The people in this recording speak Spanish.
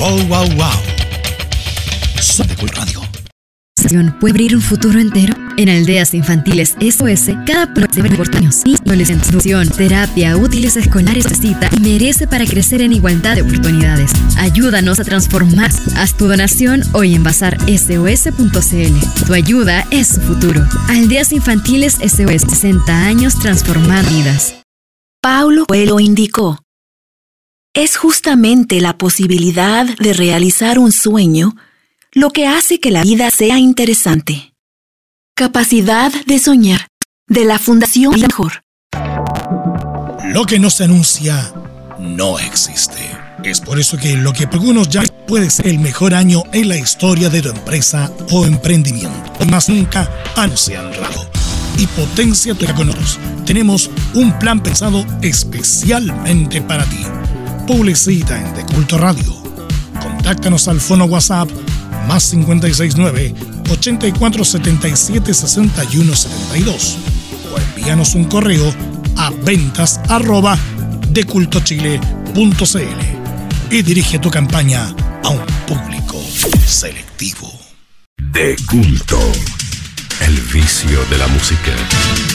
Wow, wow, wow. Soy de Culto Radio. ¿Puede abrir un futuro entero? En Aldeas Infantiles SOS, cada próximo años y adolescentes, terapia, útiles escolares necesita y merece para crecer en igualdad de oportunidades. Ayúdanos a transformar. Haz tu donación hoy en bazarsos.cl. Tu ayuda es su futuro. Aldeas Infantiles SOS, 60 años transformando vidas. Paulo Coelho indicó: es justamente la posibilidad de realizar un sueño lo que hace que la vida sea interesante. Capacidad de soñar, de la Fundación Mejor. Lo que no se anuncia no existe. Es por eso que lo que para algunos ya puede ser el mejor año en la historia de tu empresa o emprendimiento. Más nunca anuncian raro. Y potencia tu con nosotros. Tenemos un plan pensado especialmente para ti. Publicita en De Culto Radio. Contáctanos al fono WhatsApp más 569-8477-6172 o envíanos un correo a ventas@decultochile.cl y dirige tu campaña a un público selectivo. De Culto, el vicio de la música.